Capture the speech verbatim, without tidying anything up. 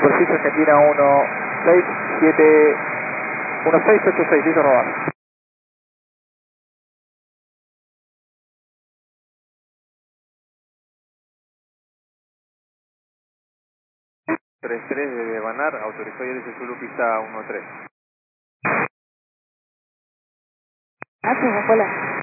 Superficie Argentina uno seis siete uno seis ocho seis, listo robar. tres tres de Banar, autorizó y dice Zulu pista uno tres. Ah, sí, hola.